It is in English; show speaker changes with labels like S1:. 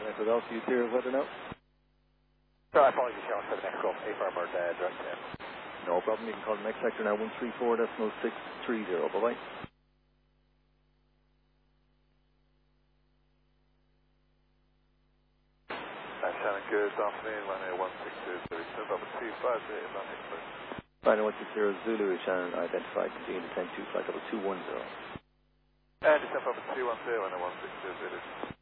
S1: Echo Golf, you clear of weather now?
S2: Sorry, apologies, Sean, for the next call. A Farmer, direct there.
S1: No problem, you can call the next sector now, 134.630, bye-bye.
S3: Shannon, good afternoon, runway 162, November 250, Atlantic Express.
S1: Final 160 Zulu, Shannon, identified, continue to 10-2, flight level 210.
S3: And December 210, runway 162, Zulu.